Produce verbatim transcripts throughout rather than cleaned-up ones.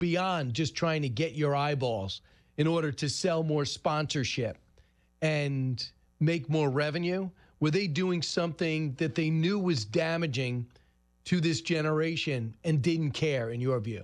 beyond just trying to get your eyeballs in order to sell more sponsorship and make more revenue? Were they doing something that they knew was damaging to this generation and didn't care, in your view?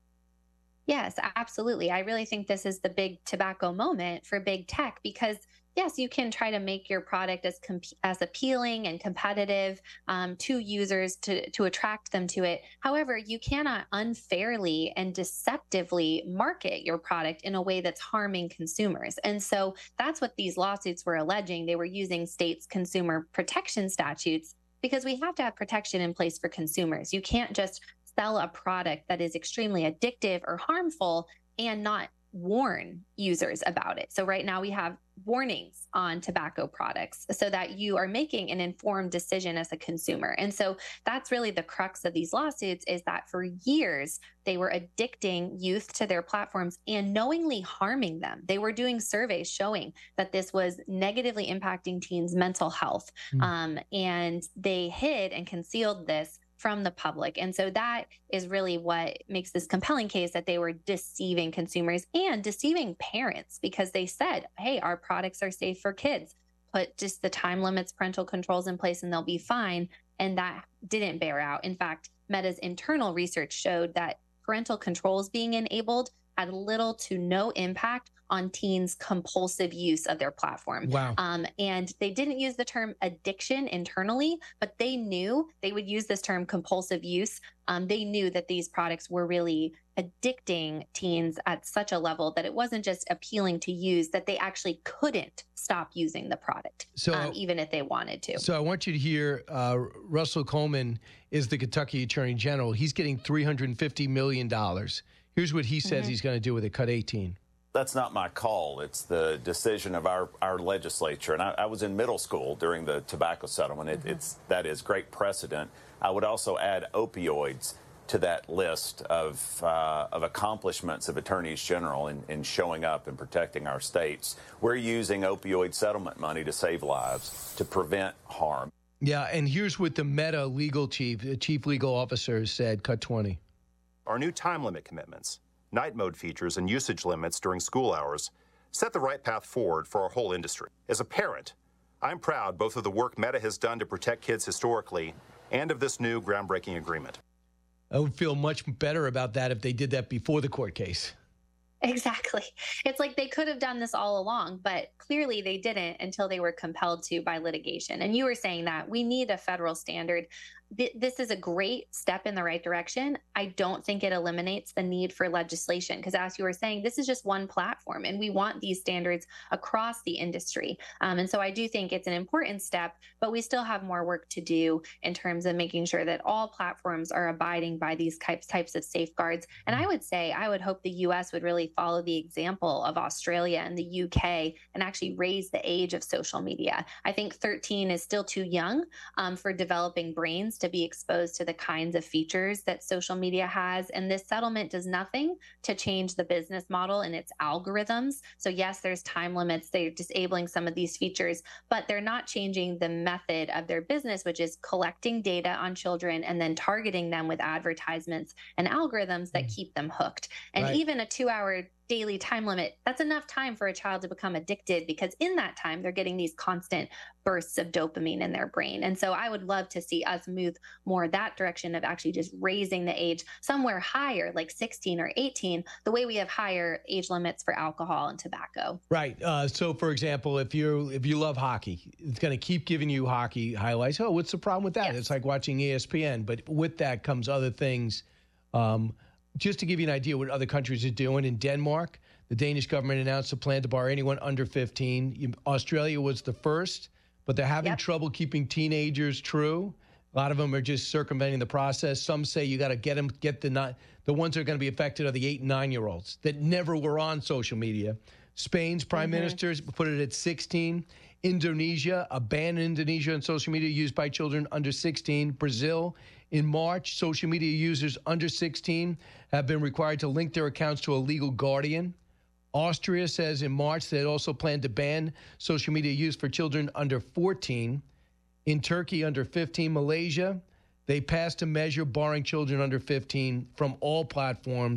Yes, absolutely. I really think this is the big tobacco moment for big tech because, yes, you can try to make your product as comp- as appealing and competitive um, to users to, to attract them to it. However, you cannot unfairly and deceptively market your product in a way that's harming consumers. And so that's what these lawsuits were alleging. They were using states' consumer protection statutes because we have to have protection in place for consumers. You can't just sell a product that is extremely addictive or harmful and not warn users about it. So right now we have warnings on tobacco products so that you are making an informed decision as a consumer. And so that's really the crux of these lawsuits, is that for years they were addicting youth to their platforms and knowingly harming them. They were doing surveys showing that this was negatively impacting teens' mental health. Mm. Um, and they hid and concealed this from the public. And so that is really what makes this compelling case, that they were deceiving consumers and deceiving parents, because they said, hey, our products are safe for kids. Put just the time limits, parental controls in place, and they'll be fine. And that didn't bear out. In fact, Meta's internal research showed that parental controls being enabled had little to no impact on teens' compulsive use of their platform. Wow. Um, and they didn't use the term addiction internally, but they knew they would use this term compulsive use. Um, they knew that these products were really addicting teens at such a level that it wasn't just appealing to use, that they actually couldn't stop using the product, so, um, even if they wanted to. So I want you to hear, uh, Russell Coleman is the Kentucky Attorney General. He's getting three hundred fifty million dollars. Here's what he says mm-hmm. he's going to do with it. Cut eighteen. That's not my call. It's the decision of our, our legislature. And I, I was in middle school during the tobacco settlement. It, mm-hmm. It's that is great precedent. I would also add opioids to that list of uh, of accomplishments of attorneys general in, in showing up and protecting our states. We're using opioid settlement money to save lives, to prevent harm. Yeah, and here's what the Meta legal chief, the chief legal officer, said. Cut twenty. Our new time limit commitments, night mode features, and usage limits during school hours set the right path forward for our whole industry. As a parent, I'm proud both of the work Meta has done to protect kids historically and of this new groundbreaking agreement. I would feel much better about that if they did that before the court case. Exactly. It's like they could have done this all along, but clearly they didn't until they were compelled to by litigation. And you were saying that we need a federal standard. This is a great step in the right direction. I don't think it eliminates the need for legislation because, as you were saying, this is just one platform and we want these standards across the industry. Um, and so I do think it's an important step, but we still have more work to do in terms of making sure that all platforms are abiding by these types, types of safeguards. And I would say, I would hope the U S would really follow the example of Australia and the U K and actually raise the age of social media. I think thirteen is still too young um, for developing brains to be exposed to the kinds of features that social media has. And this settlement does nothing to change the business model and its algorithms. So yes, there's time limits. They're disabling some of these features, but they're not changing the method of their business, which is collecting data on children and then targeting them with advertisements and algorithms that keep them hooked. And right. even a two hour daily time limit, that's enough time for a child to become addicted because in that time, they're getting these constant bursts of dopamine in their brain. And so I would love to see us move more that direction of actually just raising the age somewhere higher, like sixteen or eighteen, the way we have higher age limits for alcohol and tobacco. Right. Uh, so, for example, if you if you love hockey, it's going to keep giving you hockey highlights. Oh, what's the problem with that? Yes. It's like watching E S P N. But with that comes other things. Um, Just to give you an idea what other countries are doing, in Denmark, the Danish government announced a plan to bar anyone under fifteen. Australia was the first, but they're having yep. trouble keeping teenagers true. A lot of them are just circumventing the process. Some say you got to get them, get the not, the ones that are going to be affected are the eight and nine year olds that never were on social media. Spain's prime mm-hmm. minister put it at sixteen. Indonesia, a ban in Indonesia on social media used by children under sixteen. Brazil, in March, social media users under sixteen have been required to link their accounts to a legal guardian. Austria says in March they also plan to ban social media use for children under fourteen. In Turkey, under fifteen. Malaysia, they passed a measure barring children under fifteen from all platforms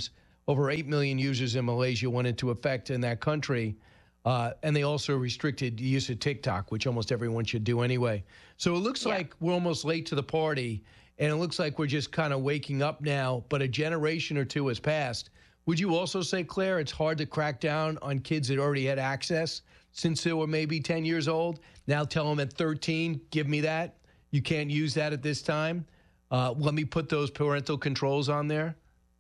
over eight million users in Malaysia went into effect in that country. Uh, and they also restricted the use of TikTok, which almost everyone should do anyway. So it looks yeah. like we're almost late to the party, and it looks like we're just kind of waking up now, but a generation or two has passed. Would you also say, Claire, it's hard to crack down on kids that already had access since they were maybe ten years old? Now tell them at thirteen, give me that. You can't use that at this time. Uh, let me put those parental controls on there.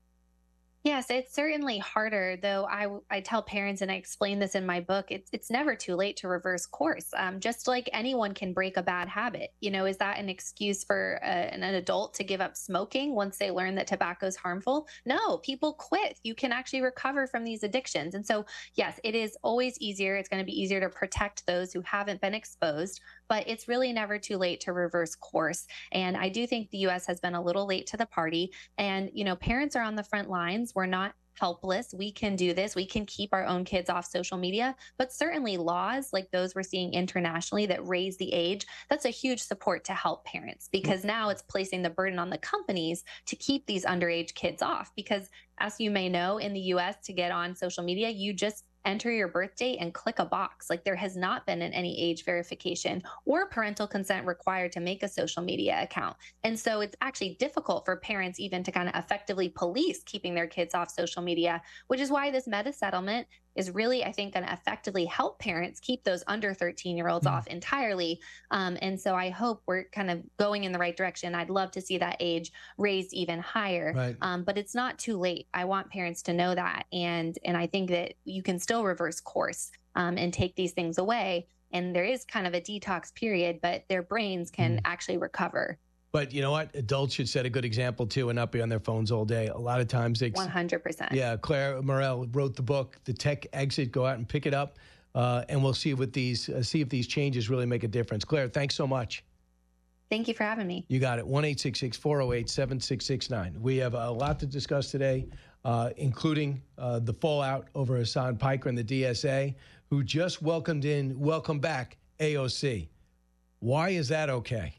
Yes, it's certainly harder, though I, I tell parents, and I explain this in my book, it's, it's never too late to reverse course. Um, just like anyone can break a bad habit. You know, is that an excuse for uh, an, an adult to give up smoking once they learn that tobacco is harmful? No, people quit. You can actually recover from these addictions. And so, yes, it is always easier. It's going to be easier to protect those who haven't been exposed, but it's really never too late to reverse course. And I do think the U S has been a little late to the party. And, you know, parents are on the front lines. We're not helpless. We can do this. We can keep our own kids off social media, but certainly laws like those we're seeing internationally that raise the age, that's a huge support to help parents, because now it's placing the burden on the companies to keep these underage kids off. Because as you may know, in the U S, to get on social media, you just enter your birth date and click a box. Like, there has not been an, any age verification or parental consent required to make a social media account. And so it's actually difficult for parents even to kind of effectively police keeping their kids off social media, which is why this Meta settlement is really, I think, going to effectively help parents keep those under thirteen year olds mm. off entirely. Um, and so I hope we're kind of going in the right direction. I'd love to see that age raised even higher, right. um, but it's not too late. I want parents to know that. And, and I think that you can still reverse course um, and take these things away. And there is kind of a detox period, but their brains can mm. actually recover. But you know what? Adults should set a good example, too, and not be on their phones all day. A lot of times they... one hundred percent. Yeah, Claire Morel wrote the book, The Tech Exit. Go out and pick it up, uh, and we'll see what these uh, see if these changes really make a difference. Claire, thanks so much. Thank you for having me. You got it. one eight six six, four oh eight, seven six six nine. We have a lot to discuss today, uh, including uh, the fallout over Hasan Piker and the D S A, who just welcomed in, welcome back, A O C. Why is that okay?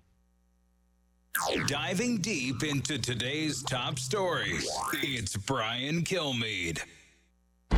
Diving deep into today's top stories, it's Brian Kilmeade.